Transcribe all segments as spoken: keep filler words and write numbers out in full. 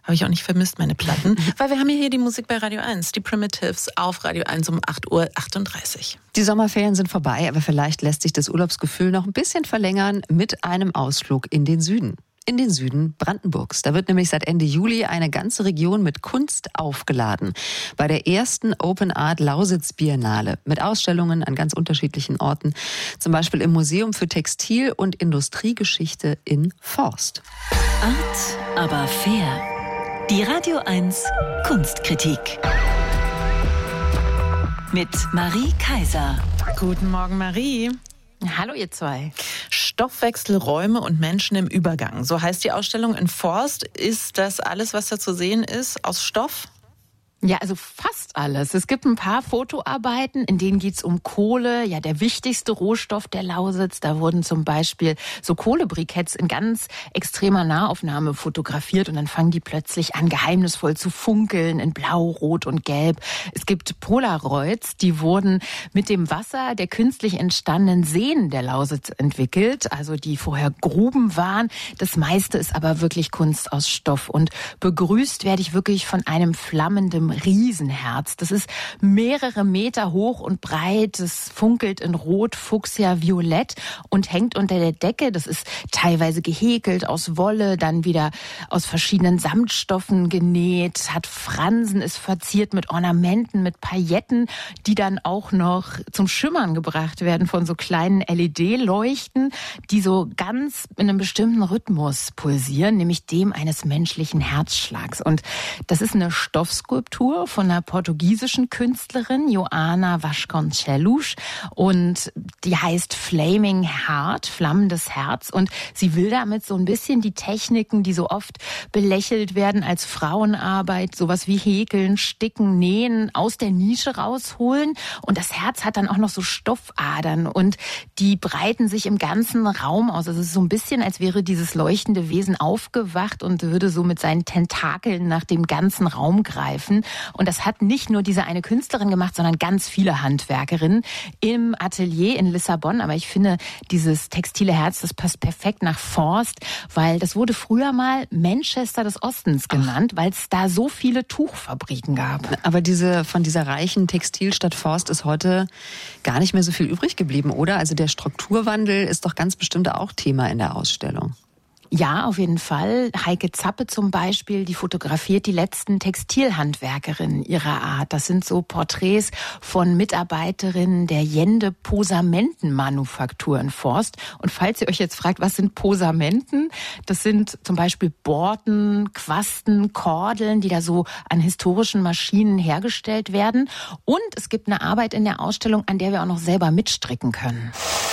Habe ich auch nicht vermisst, meine Platten. Weil wir haben ja hier die Musik bei Radio eins, die Primitives auf Radio eins um acht Uhr achtunddreißig. Die Sommerferien sind vorbei, aber vielleicht lässt sich das Urlaubsgefühl noch ein bisschen verlängern mit einem Ausflug in den Süden. In den Süden Brandenburgs. Da wird nämlich seit Ende Juli eine ganze Region mit Kunst aufgeladen. Bei der ersten Open Art Lausitz Biennale mit Ausstellungen an ganz unterschiedlichen Orten. Zum Beispiel im Museum für Textil- und Industriegeschichte in Forst. Art, aber fair. Die Radio eins Kunstkritik. Mit Marie Kaiser. Guten Morgen, Marie. Hallo ihr zwei. Stoffwechsel, Räume und Menschen im Übergang. So heißt die Ausstellung in Forst. Ist das alles, was da zu sehen ist, aus Stoff? Ja, also fast alles. Es gibt ein paar Fotoarbeiten, in denen geht's um Kohle, ja der wichtigste Rohstoff der Lausitz. Da wurden zum Beispiel so Kohlebriketts in ganz extremer Nahaufnahme fotografiert und dann fangen die plötzlich an, geheimnisvoll zu funkeln in Blau, Rot und Gelb. Es gibt Polaroids, die wurden mit dem Wasser der künstlich entstandenen Seen der Lausitz entwickelt, also die vorher Gruben waren. Das meiste ist aber wirklich Kunst aus Stoff und begrüßt werde ich wirklich von einem flammenden Riesenherz. Das ist mehrere Meter hoch und breit. Es funkelt in Rot, Fuchsia, Violett und hängt unter der Decke. Das ist teilweise gehäkelt aus Wolle, dann wieder aus verschiedenen Samtstoffen genäht, hat Fransen, ist verziert mit Ornamenten, mit Pailletten, die dann auch noch zum Schimmern gebracht werden von so kleinen L E D-Leuchten, die so ganz in einem bestimmten Rhythmus pulsieren, nämlich dem eines menschlichen Herzschlags. Und das ist eine Stoffskulptur von einer portugiesischen Künstlerin, Joana Vasconcelos, und die heißt Flaming Heart, flammendes Herz, und sie will damit so ein bisschen die Techniken, die so oft belächelt werden als Frauenarbeit, sowas wie Häkeln, Sticken, Nähen, aus der Nische rausholen, und das Herz hat dann auch noch so Stoffadern und die breiten sich im ganzen Raum aus. Also es ist so ein bisschen, als wäre dieses leuchtende Wesen aufgewacht und würde so mit seinen Tentakeln nach dem ganzen Raum greifen. Und das hat nicht nur diese eine Künstlerin gemacht, sondern ganz viele Handwerkerinnen im Atelier in Lissabon. Aber ich finde, dieses textile Herz, das passt perfekt nach Forst, weil das wurde früher mal Manchester des Ostens genannt, weil es da so viele Tuchfabriken gab. Aber diese, von dieser reichen Textilstadt Forst ist heute gar nicht mehr so viel übrig geblieben, oder? Also der Strukturwandel ist doch ganz bestimmt auch Thema in der Ausstellung. Ja, auf jeden Fall. Heike Zappe zum Beispiel, die fotografiert die letzten Textilhandwerkerinnen ihrer Art. Das sind so Porträts von Mitarbeiterinnen der Jende Posamentenmanufaktur in Forst. Und falls ihr euch jetzt fragt, was sind Posamenten? Das sind zum Beispiel Borten, Quasten, Kordeln, die da so an historischen Maschinen hergestellt werden. Und es gibt eine Arbeit in der Ausstellung, an der wir auch noch selber mitstricken können.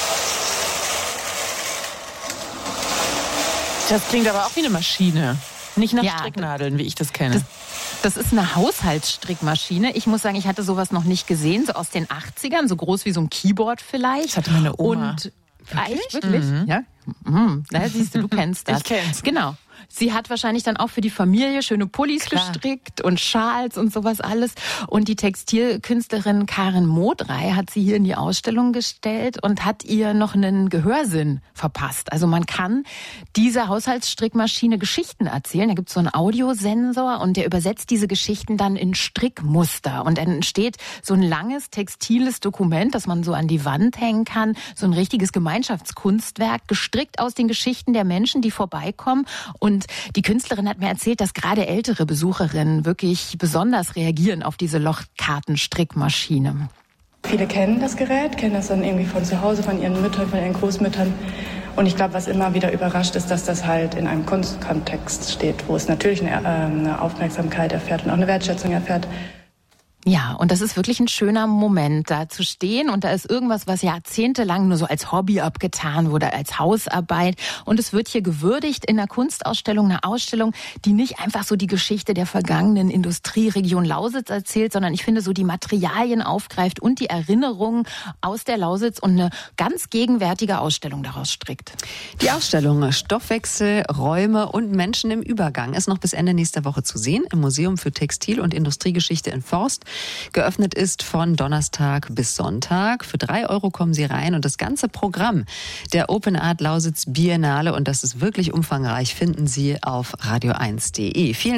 Das klingt aber auch wie eine Maschine. Nicht nach ja, Stricknadeln, wie ich das kenne. Das, das ist eine Haushaltsstrickmaschine. Ich muss sagen, ich hatte sowas noch nicht gesehen, so aus den achtzigern, so groß wie so ein Keyboard vielleicht. Das hatte meine Oma. Und wirklich? wirklich? Mhm. Ja. Mhm. Na, siehst du, du kennst das. Ich kenn's. Genau. Sie hat wahrscheinlich dann auch für die Familie schöne Pullis Klar. gestrickt und Schals und sowas alles. Und die Textilkünstlerin Karin Modrey hat sie hier in die Ausstellung gestellt und hat ihr noch einen Gehörsinn verpasst. Also man kann dieser Haushaltsstrickmaschine Geschichten erzählen. Da gibt es so einen Audiosensor und der übersetzt diese Geschichten dann in Strickmuster. Und dann entsteht so ein langes textiles Dokument, das man so an die Wand hängen kann. So ein richtiges Gemeinschaftskunstwerk, gestrickt aus den Geschichten der Menschen, die vorbeikommen. Und die Künstlerin hat mir erzählt, dass gerade ältere Besucherinnen wirklich besonders reagieren auf diese Lochkartenstrickmaschine. Viele kennen das Gerät, kennen das dann irgendwie von zu Hause, von ihren Müttern, von ihren Großmüttern. Und ich glaube, was immer wieder überrascht ist, dass das halt in einem Kunstkontext steht, wo es natürlich eine, äh, eine Aufmerksamkeit erfährt und auch eine Wertschätzung erfährt. Ja, und das ist wirklich ein schöner Moment, da zu stehen. Und da ist irgendwas, was jahrzehntelang nur so als Hobby abgetan wurde, als Hausarbeit. Und es wird hier gewürdigt in einer Kunstausstellung, eine Ausstellung, die nicht einfach so die Geschichte der vergangenen Industrieregion Lausitz erzählt, sondern ich finde so die Materialien aufgreift und die Erinnerungen aus der Lausitz und eine ganz gegenwärtige Ausstellung daraus strickt. Die Ausstellung Stoffwechsel, Räume und Menschen im Übergang ist noch bis Ende nächster Woche zu sehen im Museum für Textil- und Industriegeschichte in Forst. Geöffnet ist von Donnerstag bis Sonntag. Für drei Euro kommen Sie rein und das ganze Programm der Open Art Lausitz Biennale, und das ist wirklich umfangreich, finden Sie auf radio eins punkt de. Vielen